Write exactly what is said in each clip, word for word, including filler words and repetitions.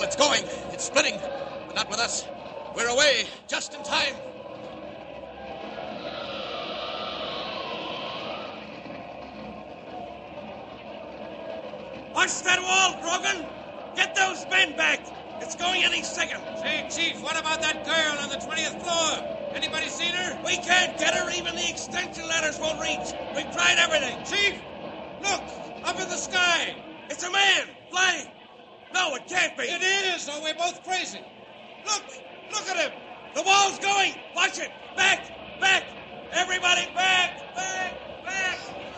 it's going. It's splitting. But not with us. We're away, just in time. Watch that wall, Grogan! Get those men back! It's going any second. Say, Chief, what about that girl on the twentieth floor? Anybody seen her? We can't get her. Even the extension ladders won't reach. We've tried everything. Chief, look! Up in the sky! It's a man! Flying! No, it can't be! It is, or we're both crazy. Look! Look at him! The wall's going! Watch it! Back! Back! Everybody back! Back! Back!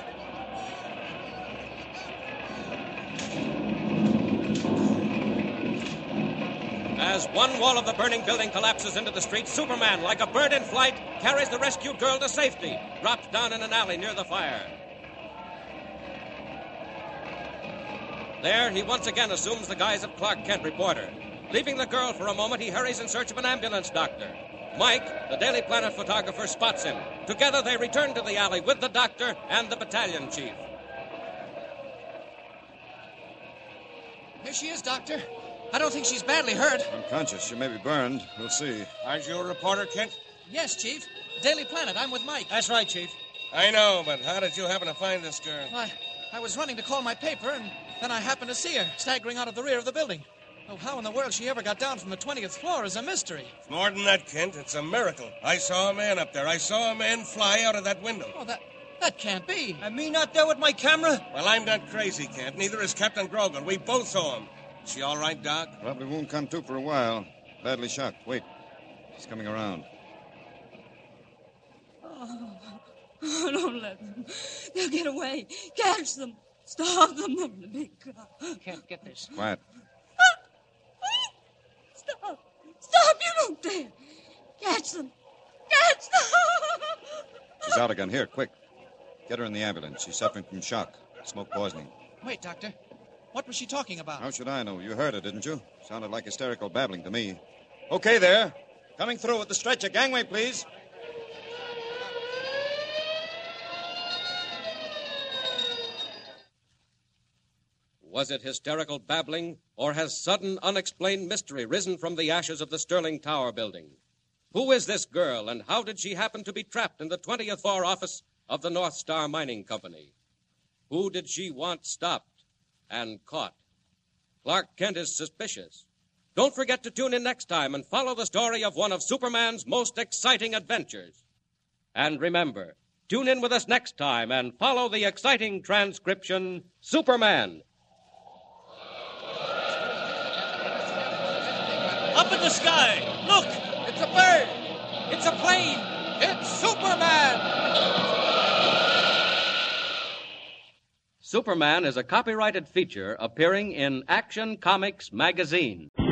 As one wall of the burning building collapses into the street, Superman, like a bird in flight, carries the rescued girl to safety, drops down in an alley near the fire. There, he once again assumes the guise of Clark Kent, reporter. Leaving the girl for a moment, he hurries in search of an ambulance doctor. Mike, the Daily Planet photographer, spots him. Together, they return to the alley with the doctor and the battalion chief. Here she is, Doctor. I don't think she's badly hurt. Unconscious. She may be burned. We'll see. Aren't you a reporter, Kent? Yes, Chief. Daily Planet. I'm with Mike. That's right, Chief. I know, but how did you happen to find this girl? I, I was running to call my paper, and then I happened to see her, staggering out of the rear of the building. Oh, how in the world she ever got down from the twentieth floor is a mystery. It's more than that, Kent. It's a miracle. I saw a man up there. I saw a man fly out of that window. Oh, that that can't be. And me not there with my camera? Well, I'm not crazy, Kent. Neither is Captain Grogan. We both saw him. Is she all right, Doc? Probably won't come to for a while. Badly shocked. Wait. She's coming around. Oh, oh, don't let them. They'll get away. Catch them. Stop them. They're in the big car. Can't get this. Quiet. Stop. Stop. You don't dare. Catch them. Catch them. She's out again. Here, quick. Get her in the ambulance. She's suffering from shock. Smoke poisoning. Wait, Doctor. What was she talking about? How should I know? You heard her, didn't you? Sounded like hysterical babbling to me. Okay, there. Coming through with the stretcher. Gangway, please. Was it hysterical babbling, or has sudden, unexplained mystery risen from the ashes of the Sterling Tower building? Who is this girl, and how did she happen to be trapped in the twentieth floor office of the North Star Mining Company? Who did she want stopped and caught? Clark Kent is suspicious. Don't forget to tune in next time and follow the story of one of Superman's most exciting adventures. And remember, tune in with us next time and follow the exciting transcription, Superman. Up in the sky! Look! It's a bird! It's a plane! It's Superman! Superman is a copyrighted feature appearing in Action Comics magazine.